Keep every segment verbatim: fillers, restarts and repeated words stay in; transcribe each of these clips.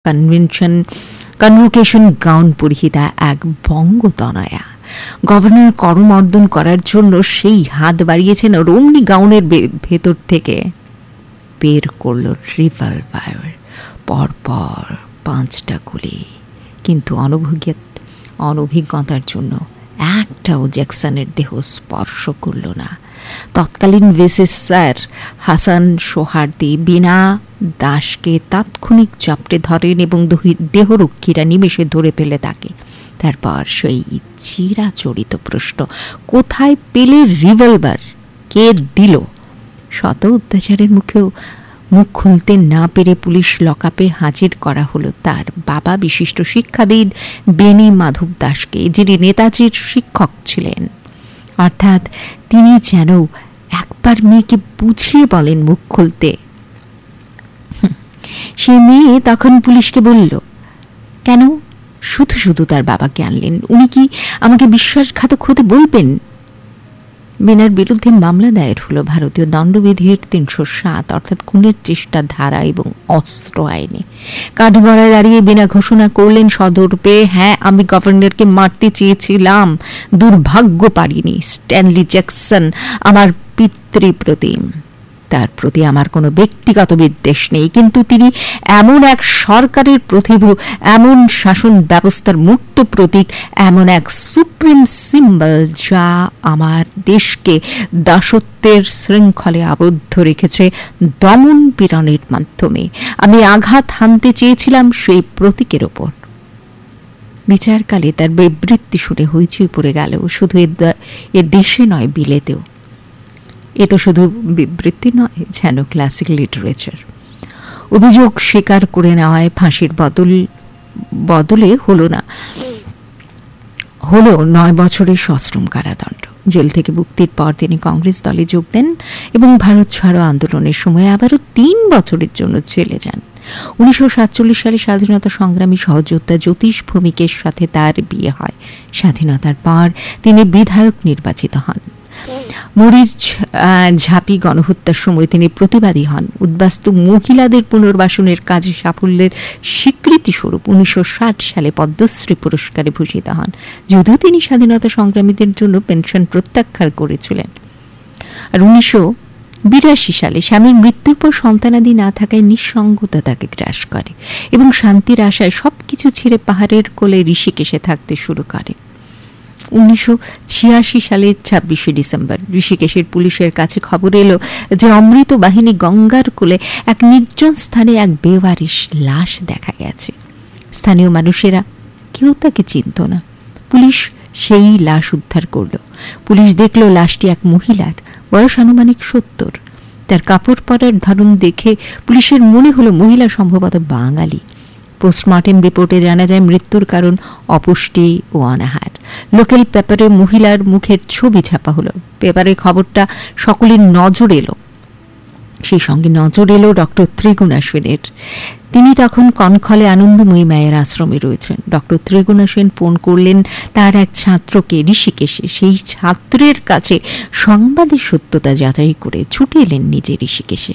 Convention convocation gown পরিহিতা এক বঙ্গতনয়া governor করমর্দন করার জন্য সেই হাত বাড়িয়েছেন, আর অমনি গাউনের ভেতর থেকে বের করল রিভলভার। পরপর পাঁচটা গুলি, কিন্তু অনভিজ্ঞ অনভিজ্ঞতার জন্য একটাও জ্যাকসনের দেহ স্পর্শ করল না। তৎকালীন ভিসি স্যার হাসান সোহার্দি বিনা দাসকে তাৎক্ষণিক চাপটে ধরেন এবং দেহরক্ষীরা নিমেষে ধরে ফেলে তাকে। তারপর সেই চিরাচরিত প্রশ্ন, কোথায় পেলে রিভলভার, কে দিল? শত অত্যাচারের মুখেও মুখ খুলতে না পেরে পুলিশ লকআপে হাজির করা হলো তার বাবা, বিশিষ্ট শিক্ষাবিদ বেনি মাধব দাসকে, যিনি নেতাজির শিক্ষক ছিলেন। অর্থাৎ তিনি যেন একবার মেয়েকে বুঝিয়ে বলেন মুখ খুলতে। সে মেয়ে তখন পুলিশকে বলল, কেন শুধু শুধু তার বাবাকে আনলেন? উনি কি আমাকে বিশ্বাসঘাতক হতে বলবেন? বেনার বিরুদ্ধে মামলা দায়ের হলো ভারতীয় দণ্ডবিধির তিনশো সাত অর্থাৎ খুনের চেষ্টা ধারা এবং অস্ত্র আইনে। কাঠগড়ায় দাঁড়িয়ে বেনা ঘোষণা করলেন সদর্পে, হ্যাঁ আমি গভর্নরকে মারতে চেয়েছিলাম, দুর্ভাগ্য পারিনি। স্ট্যানলি জ্যাকসন আমার পিতৃপ্রতিম, তার প্রতি আমার কোনো ব্যক্তিগত বিদ্বেষ নেই, কিন্তু তিনি এমন এক সরকারের প্রতিভু, এমন শাসন ব্যবস্থার মূর্ত প্রতীক, এমন এক সুপ্রিম সিম্বল যা আমার দেশকে দাসত্বের শৃঙ্খলে আবদ্ধ রেখেছে দমন পীড়নের মাধ্যমে। আমি আঘাত হানতে চেয়েছিলাম সেই প্রতীকের ওপর। বিচারকালে তার বিবৃতি শুনে হইচই পড়ে গেল, শুধু এ দেশে নয়, বিলেতেও। এ তো শুধু বিবৃতি নয়, যেন ক্লাসিক লিটারেচার। অভিযোগ স্বীকার করে নেওয়ায় ফাঁসির বদল বদলে হলো না হলো নয় বছরের সশ্রম কারাদণ্ড। জেল থেকে মুক্তির পর তিনি কংগ্রেস দলে যোগ দেন এবং ভারত ছাড়ো আন্দোলনের সময় আবারও তিন বছরের জন্য চলে যান। উনিশশো সাতচল্লিশ সালে স্বাধীনতা সংগ্রামী সহযোদ্ধা জ্যোতিষ ভৌমিকের সাথে তার বিয়ে হয়। স্বাধীনতার পর তিনি বিধায়ক নির্বাচিত হন। মরিচ ঝাঁপি গণহত্যার সময় তিনি প্রতিবাদী হন। উদ্বাস্তু মহিলাদের পুনর্বাসনের কাজে সাফল্যের স্বীকৃতি স্বরূপ উনিশশো ষাট সালে পদ্মশ্রী পুরস্কারে ভূষিত হন, যদিও তিনি স্বাধীনতা সংগ্রামীদের জন্য পেনশন প্রত্যাখ্যান করেছিলেন। আর উনিশশো বিরাশি সালে স্বামীর মৃত্যুর পর সন্তানাদি না থাকায় নিঃসঙ্গতা তাকে গ্রাস করে এবং শান্তির আশায় সবকিছু ছেড়ে পাহাড়ের কোলে ঋষিকেশে থাকতে শুরু করে। উনিশশো ছিয়াশি সালের ছাব্বিশে ডিসেম্বর ঋষিকেশের পুলিশের কাছে খবর এলো যে অমৃত বাহিনী গঙ্গার কোলে এক নির্জন স্থানে এক বেওয়ারিশ লাশ দেখা গেছে। স্থানীয় মানুষেরা কেউ তাকে চিনত না। পুলিশ সেই লাশ উদ্ধার করল। পুলিশ দেখল লাশটি এক মহিলার, বয়স আনুমানিক সত্তর। তার কাপড় পরার ধরন দেখে পুলিশের মনে হলো মহিলা সম্ভবত বাঙালি। পোস্টমর্টেম রিপোর্টে জানা যায় মৃত্যুর কারণ অপুষ্টি ও অনাহার। লোকাল পেপারে মহিলার মুখের ছবি ছাপা হলো। পেপারের খবরটা সকলের নজর এলো। সেই সঙ্গে নজর এলো ডক্টর ত্রিগুণা সেনের। তিনি তখন কনখলে আনন্দময়ী মায়ের আশ্রমে রয়েছেন। ডক্টর ত্রিগুণা সেন ফোন করলেন তার এক ছাত্রকে ঋষিকেশে। সেই ছাত্রের কাছে সংবাদের সত্যতা যাচাই করে ছুটে এলেন নিজে ঋষিকেশে।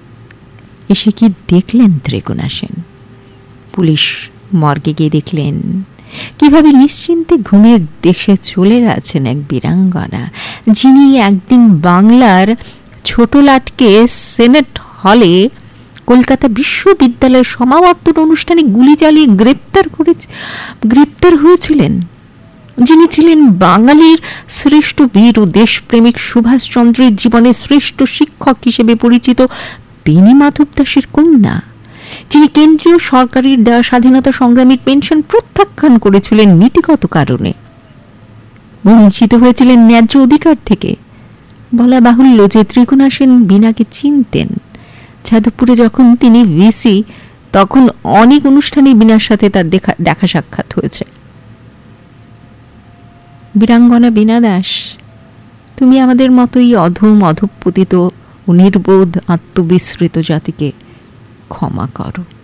এসে কি দেখলেন ত্রিগুণা সেন? পুলিশ মর্গে গিয়ে দেখলেন কিভাবে নিশ্চিন্তে ঘুমের দেশে চলে গেছেন এক বীরাঙ্গনা, যিনি একদিন বাংলার ছোট লাটকে সেনেট হলে কলকাতা বিশ্ববিদ্যালয়ের সমাবর্তন অনুষ্ঠানে গুলি চালিয়ে গ্রেপ্তার করে গ্রেপ্তার হয়েছিলেন, যিনি ছিলেন বাঙালির শ্রেষ্ঠ বীর ও দেশপ্রেমিক সুভাষচন্দ্রের জীবনের শ্রেষ্ঠ শিক্ষক হিসেবে পরিচিত বেনি মাধব দাসের কন্যা, যিনি কেন্দ্রীয় সরকারের দেওয়া স্বাধীনতা সংগ্রামীর পেনশন প্রত্যাখ্যান করেছিলেন নীতিগত কারণে, বঞ্চিত হয়েছিলেন ন্যায্য অধিকার থেকে। বলা বাহুল্য যে ত্রিগুণা সেন বীণাকে চিনতেন। যাদবপুরে যখন তিনি ভিসি, তখন অনেক অনুষ্ঠানে বীণার সাথে তার দেখা দেখা সাক্ষাৎ হয়েছে। বীরাঙ্গনা বীণা দাস, তুমি আমাদের মতোই অধম অধঃপতিত ও নির্বোধ আত্মবিস্মৃত জাতিকে ক্ষমা করো।